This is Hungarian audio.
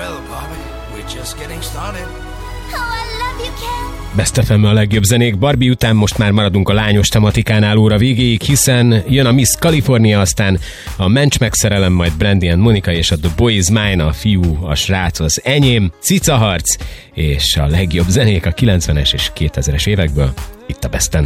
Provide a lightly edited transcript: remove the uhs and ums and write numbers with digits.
Well, Barbie, we're just getting started. Oh, I love you, Ken. Best FM a legjobb zenék. Barbie után most már maradunk a lányos tematikánál óra végéig, hiszen jön a Miss California, aztán a Mencs megszerelem, majd Brandy and Monica és a The Boy Is Mine, a fiú, a srác az enyém, cicaharc, és a legjobb zenék a 90-es és 2000-es évekből itt a Besten.